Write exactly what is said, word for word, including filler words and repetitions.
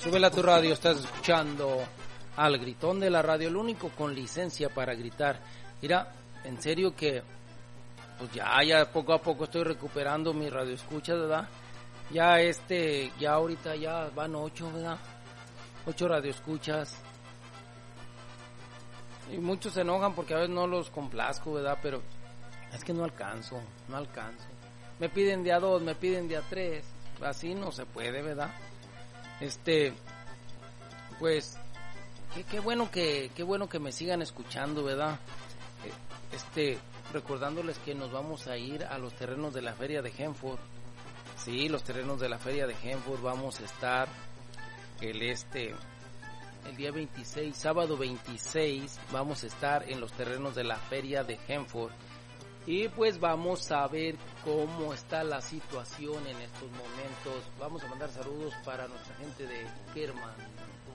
Súbela a tu radio, estás escuchando al Gritón de la Radio, el único con licencia para gritar. Mira, en serio que pues ya, ya poco a poco estoy recuperando mi radio escucha, ¿verdad? Ya este, ya ahorita ya van ocho, ¿verdad? Ocho radioescuchas. Y muchos se enojan porque a veces no los complazco, ¿verdad? Pero es que no alcanzo, no alcanzo. Me piden de a dos, me piden de a tres. Así no se puede, ¿verdad? Este, pues, qué, qué bueno que, qué bueno que me sigan escuchando, ¿verdad? Este, recordándoles que nos vamos a ir a los terrenos de la Feria de Hanford. Sí, los terrenos de la Feria de Hanford. Vamos a estar el este, el día veintiséis, sábado veintiséis, vamos a estar en los terrenos de la Feria de Hanford. Y pues vamos a ver cómo está la situación en estos momentos. Vamos a mandar saludos para nuestra gente de Kerman,